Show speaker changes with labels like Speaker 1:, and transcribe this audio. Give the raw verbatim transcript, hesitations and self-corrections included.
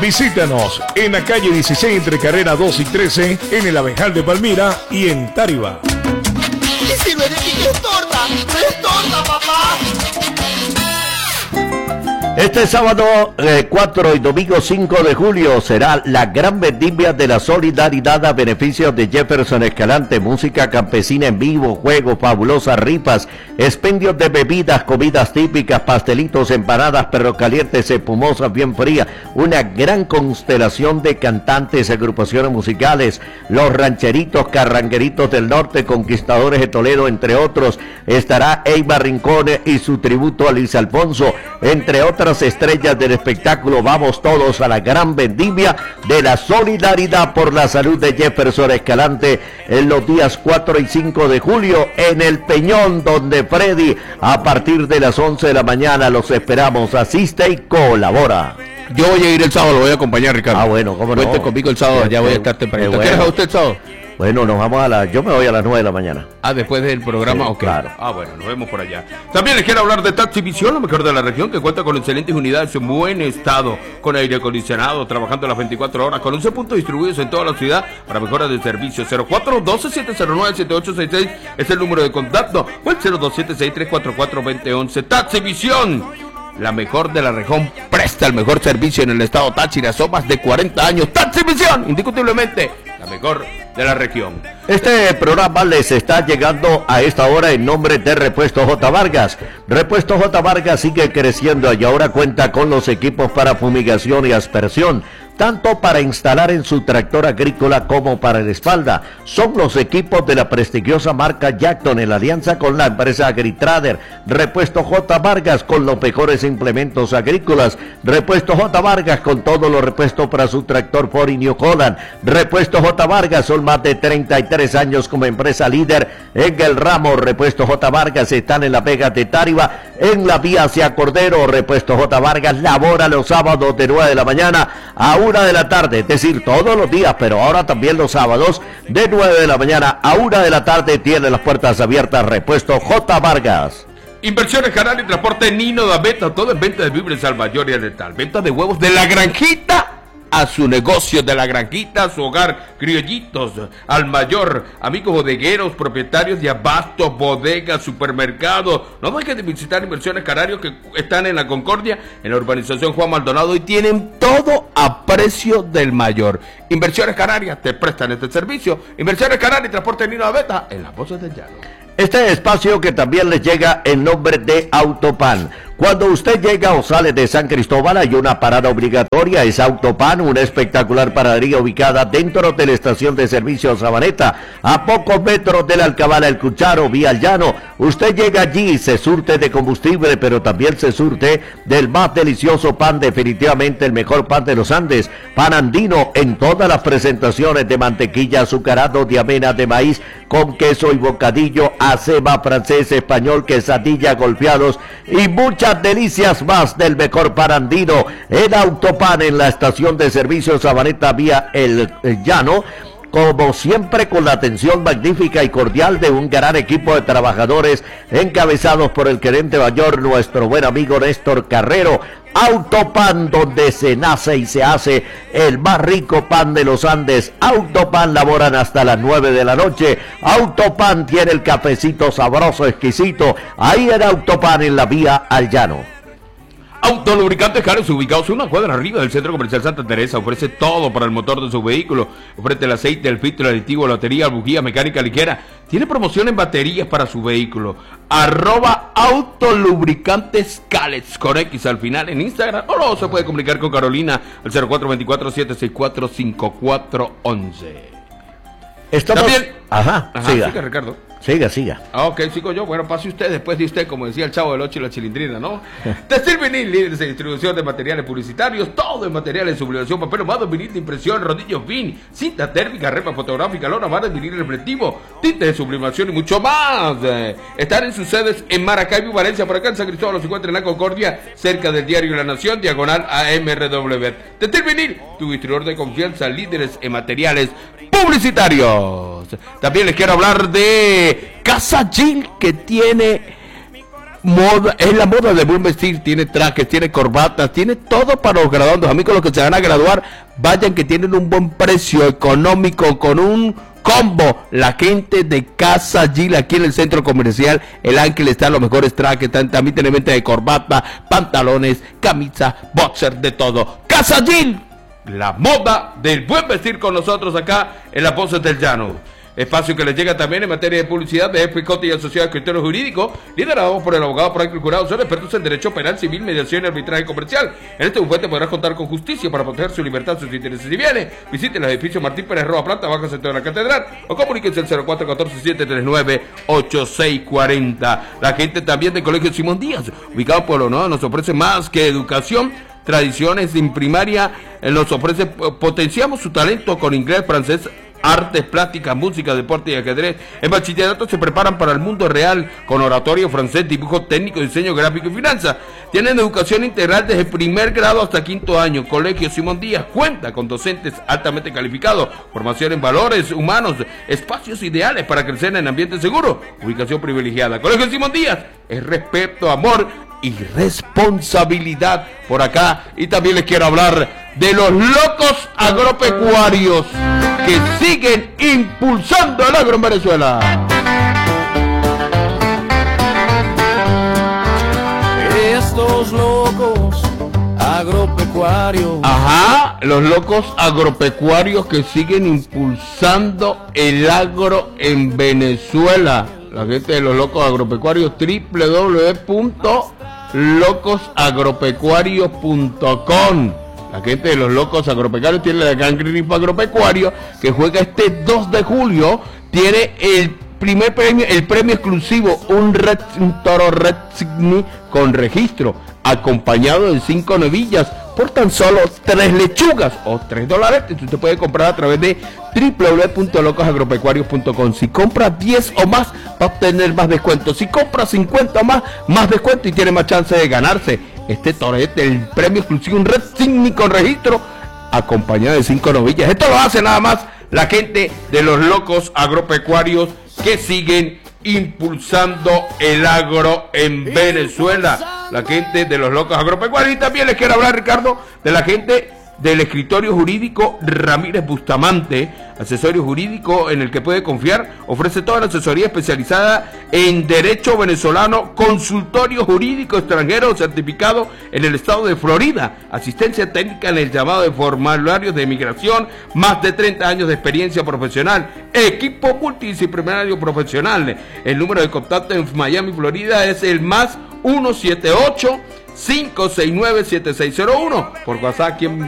Speaker 1: Visítanos en la calle dieciséis entre carrera dos y trece, en el Abejal de Palmira y en Táriba.
Speaker 2: ¿Y si no es torta? ¡No es torta, papá!
Speaker 3: Este sábado eh, cuatro y domingo cinco de julio será la gran vendimia de la solidaridad a beneficio de Jefferson Escalante, música campesina en vivo, juegos, fabulosas rifas, expendios de bebidas, comidas típicas, pastelitos, empanadas, perros calientes, espumosas, bien frías, una gran constelación de cantantes, agrupaciones musicales, los rancheritos, carrangueritos del norte, conquistadores de Toledo, entre otros. Estará Eibar Rincón y su tributo a Luis Alfonso, entre otras estrellas del espectáculo. Vamos todos a la gran vendimia de la solidaridad por la salud de Jefferson Escalante en los días cuatro y cinco de julio en el Peñón, donde Freddy, a partir de las once de la mañana los esperamos. Asiste y colabora.
Speaker 4: Yo voy a ir el sábado, lo voy a acompañar, Ricardo.
Speaker 3: Ah, bueno, cómo no.
Speaker 4: Cuente conmigo el sábado, ya voy a estar tempranito.
Speaker 3: Bueno.
Speaker 4: ¿Qué hora es usted el sábado?
Speaker 3: Bueno, nos vamos a la... Yo me voy a las nueve de la mañana.
Speaker 4: Ah, después del programa,
Speaker 3: Sí,
Speaker 4: ok.
Speaker 3: claro.
Speaker 4: Ah, bueno, nos vemos por allá. También les quiero hablar de Taxivisión, lo mejor de la región, que cuenta con excelentes unidades en buen estado, con aire acondicionado, trabajando las veinticuatro horas, con once puntos distribuidos en toda la ciudad para mejoras de servicio. cero cuatro doce siete cero nueve siete ocho seis seis es el número de contacto, o el cero dos siete seis tres cuatro cuatro dos cero uno uno. Taxivisión, la mejor de la región, presta el mejor servicio en el estado Táchira, son más de cuarenta años. Taxivisión, indiscutiblemente la mejor de la región.
Speaker 3: Este programa les está llegando a esta hora en nombre de Repuesto J. Vargas. Repuesto J. Vargas sigue creciendo y ahora cuenta con los equipos para fumigación y aspersión, tanto para instalar en su tractor agrícola como para la espalda. Son los equipos de la prestigiosa marca Jacton en alianza con la empresa Agritrader. Repuesto J. Vargas con los mejores implementos agrícolas. Repuesto J. Vargas con todos los repuestos para su tractor Ford y New Holland. Repuesto J. Vargas, son más de treinta y tres años como empresa líder en el ramo. Repuesto J. Vargas están en la Vega de Táriba, en la vía hacia Cordero. Repuesto J. Vargas labora los sábados de nueve de la mañana a una de la tarde, es decir, todos los días, pero ahora también los sábados de nueve de la mañana a una de la tarde tiene las puertas abiertas. Repuesto J. Vargas.
Speaker 4: Inversiones Canal y Transporte Nino da Beta, todo en venta de víveres al mayor y al letal. Venta de huevos de la granjita a su negocio, de la granjita a su hogar, criollitos al mayor, amigos bodegueros, propietarios de abastos, bodegas, supermercados. No dejen de visitar Inversiones Canarios, que están en la Concordia, en la urbanización Juan Maldonado, y tienen todo a precio del mayor. Inversiones Canarias te prestan este servicio. Inversiones Canarias y Transporte Nino da Beta, en las voces del llano.
Speaker 3: Este espacio que también les llega en nombre de Autopan. Cuando usted llega o sale de San Cristóbal hay una parada obligatoria, es Autopan, una espectacular panadería ubicada dentro de la estación de servicio Sabaneta, a pocos metros de la Alcabala El Cucharo, vía al llano. Usted llega allí y se surte de combustible, pero también se surte del más delicioso pan, definitivamente el mejor pan de los Andes, pan andino en todas las presentaciones, de mantequilla, azucarado, de avena, de maíz, con queso y bocadillo, aceba, francés, español, quesadilla, golpeados y muchas delicias más del mejor pan andino en Autopan, en la estación de servicio Sabaneta, vía el, el llano. Como siempre, con la atención magnífica y cordial de un gran equipo de trabajadores encabezados por el gerente mayor, nuestro buen amigo Néstor Carrero. Autopan, donde se nace y se hace el más rico pan de los Andes. Autopan, laboran hasta las nueve de la noche. Autopan tiene el cafecito sabroso, exquisito. Ahí en Autopan, en la vía al llano.
Speaker 4: Autolubricantes Caros, ubicados una cuadra arriba del Centro Comercial Santa Teresa, ofrece todo para el motor de su vehículo. Ofrece el aceite, el filtro, el aditivo, la batería, bujía, mecánica ligera. Tiene promoción en baterías para su vehículo. Arroba Autolubricantes Cales con X al final en Instagram. O no, se puede comunicar con Carolina al cero cuatro dos cuatro siete seis cuatro cinco cuatro uno uno.
Speaker 3: Estamos...
Speaker 4: También...
Speaker 3: Ajá,
Speaker 4: Ajá,
Speaker 3: siga.
Speaker 4: siga, Ricardo.
Speaker 3: Siga, siga.
Speaker 4: Ah, ok, sigo yo. Bueno, pase usted, después de usted, como decía el Chavo del Ocho y la Chilindrina, ¿no? Textil Vinil, líderes en distribución de materiales publicitarios, todo en materiales de sublimación, papel ahumado, vinil de impresión, rodillos VIN, cinta térmica, repa fotográfica, lona, barra, vinil reflectivo, tinte de sublimación y mucho más. Eh, están en sus sedes en Maracaibo y Valencia, por acá en San Cristóbal, los encuentra en la Concordia, cerca del diario La Nación, diagonal a M R W. Textil Vinil, tu distribuidor de confianza, líderes en materiales publicitarios. También les quiero hablar de Casa Gil, que tiene moda, es la moda de buen vestir, tiene trajes, tiene corbatas, tiene todo para los graduandos. Amigos, los que se van a graduar, vayan que tienen un buen precio económico con un combo. La gente de Casa Gil aquí en el centro comercial El Ángel está los mejores trajes, también tiene venta de corbata, pantalones, camisa, boxer, de todo. Casa Gil, la moda del buen vestir con nosotros acá en las Voces del Llano. Espacio que les llega también en materia de publicidad de Epicote y Asociados Criterios Jurídicos, liderados por el abogado Franklin Jurado. Son expertos en derecho penal, civil, mediación y arbitraje comercial. En este bufete podrás contar con justicia para proteger su libertad, sus intereses y bienes. Visite el edificio Martín Pérez Roa, planta baja, centro de la Catedral, o comuníquense al cero cuatro uno cuatro, siete tres nueve, ocho seis cuatro cero. La gente también del Colegio Simón Díaz, ubicado en Pueblo Nuevo, nos ofrece más que educación, tradiciones en primaria, nos ofrece, potenciamos su talento con inglés, francés, artes plásticas, música, deporte y ajedrez. En bachillerato se preparan para el mundo real con oratorio, francés, dibujo técnico, diseño gráfico y finanzas. Tienen educación integral desde primer grado hasta quinto año. Colegio Simón Díaz cuenta con docentes altamente calificados, formación en valores humanos, espacios ideales para crecer en ambiente seguro, ubicación privilegiada. Colegio Simón Díaz es respeto, amor y responsabilidad por acá. Y también les quiero hablar de los locos agropecuarios que siguen impulsando el agro en Venezuela.
Speaker 5: Estos locos agropecuarios.
Speaker 4: Ajá, los locos agropecuarios que siguen impulsando el agro en Venezuela. La gente de los locos agropecuarios, doble u doble u doble u punto locos agropecuarios punto com. La gente de los locos agropecuarios tiene la gran grifo agropecuario que juega este dos de julio. Tiene el primer premio, el premio exclusivo, un, red, un toro Red Signi con registro, acompañado de cinco novillas por tan solo tres lechugas o tres dólares. Usted puede comprar a través de doble u doble u doble u punto locos agropecuarios punto com. Si compra diez o más, va a obtener más descuento. Si compra cincuenta o más, más descuento y tiene más chance de ganarse este torete, el premio exclusivo, un Red Signi con registro, acompañado de cinco novillas. Esto lo hace nada más la gente de los locos agropecuarios que siguen impulsando el agro en Venezuela. La gente de los locos agropecuarios. Y también les quiero hablar, Ricardo, de la gente del escritorio jurídico Ramírez Bustamante, asesorio jurídico en el que puede confiar. Ofrece toda la asesoría especializada en derecho venezolano, consultorio jurídico extranjero certificado en el estado de Florida, asistencia técnica en el llamado de formularios de migración, más de treinta años de experiencia profesional, equipo multidisciplinario profesional. El número de contacto en Miami, Florida es el más uno siete ocho, cinco seis nueve, siete seis cero uno. Por WhatsApp aquí en